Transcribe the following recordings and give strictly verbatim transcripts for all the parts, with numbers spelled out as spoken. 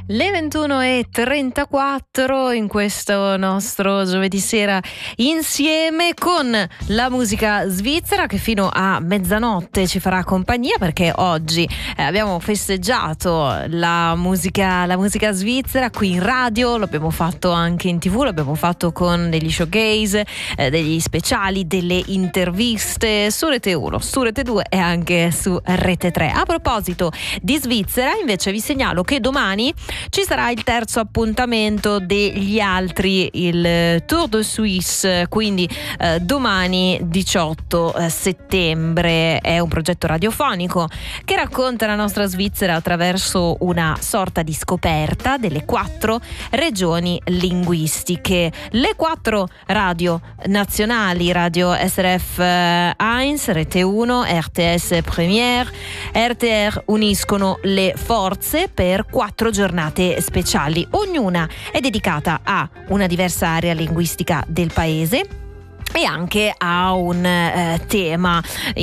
Le ventuno e trentaquattro in questo nostro giovedì sera insieme con la musica svizzera che fino a mezzanotte ci farà compagnia, perché oggi eh, abbiamo festeggiato la musica, la musica svizzera qui in radio, l'abbiamo fatto anche in tv, l'abbiamo fatto con degli showcase, eh, degli speciali, delle interviste su Rete uno, su Rete due e anche su Rete tre. A proposito di Svizzera, invece vi segnalo che domani ci sarà il terzo appuntamento degli altri, il Tour de Suisse, quindi eh, domani diciotto settembre. È un progetto radiofonico che racconta la nostra Svizzera attraverso una sorta di scoperta delle quattro regioni linguistiche. Le quattro radio nazionali, Radio S R F uno, Rete uno, R T S Premiere, R T R uniscono le forze per quattro giornate speciali. Ognuna è dedicata a una diversa area linguistica del paese e anche a un eh, tema.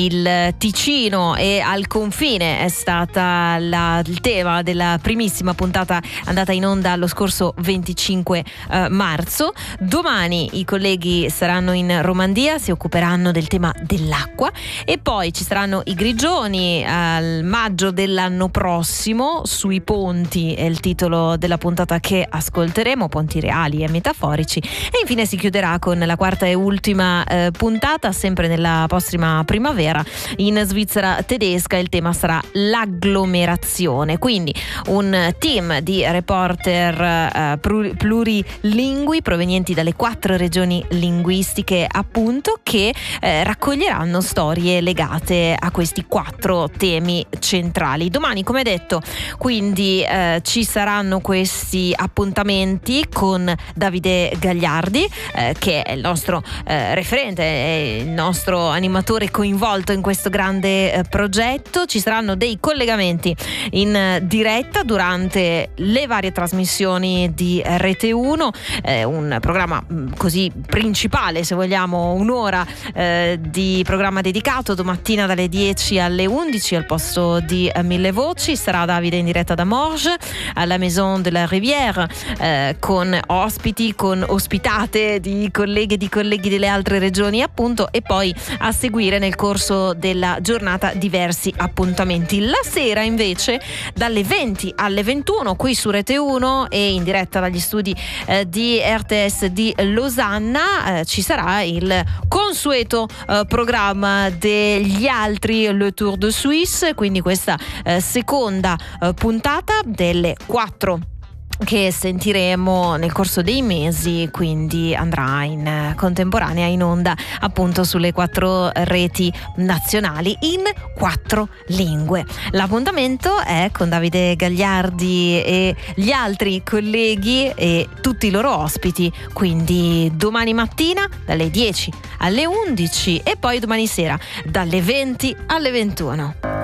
Il Ticino e al confine è stata la, il tema della primissima puntata andata in onda lo scorso venticinque eh, marzo. Domani i colleghi saranno in Romandia, si occuperanno del tema dell'acqua, e poi ci saranno i Grigioni al maggio dell'anno prossimo. Sui ponti è il titolo della puntata che ascolteremo, ponti reali e metaforici, e infine si chiuderà con la quarta e ultima Eh, puntata, sempre nella prossima primavera, in Svizzera tedesca. Il tema sarà l'agglomerazione, quindi un team di reporter eh, plurilingui provenienti dalle quattro regioni linguistiche, appunto, che eh, raccoglieranno storie legate a questi quattro temi centrali. Domani, come detto, quindi eh, ci saranno questi appuntamenti con Davide Gagliardi, eh, che è il nostro eh, referente, è il nostro animatore coinvolto in questo grande eh, progetto. Ci saranno dei collegamenti in eh, diretta durante le varie trasmissioni di Rete uno, eh, un programma mh, così principale, se vogliamo, un'ora eh, di programma dedicato domattina dalle dieci alle undici al posto di eh, Mille Voci. Sarà Davide in diretta da Morges alla Maison de la Rivière, eh, con ospiti, con ospitate di colleghe e di colleghi delle altre regioni, appunto, e poi a seguire nel corso della giornata diversi appuntamenti. La sera invece dalle venti alle ventuno qui su Rete uno e in diretta dagli studi eh, di R T S di Losanna eh, ci sarà il consueto eh, programma degli altri, le Tour de Suisse, quindi questa eh, seconda eh, puntata delle quattro che sentiremo nel corso dei mesi, quindi andrà in contemporanea in onda appunto sulle quattro reti nazionali in quattro lingue. L'appuntamento è con Davide Gagliardi e gli altri colleghi e tutti i loro ospiti, quindi domani mattina dalle dieci alle undici e poi domani sera dalle venti alle ventuno.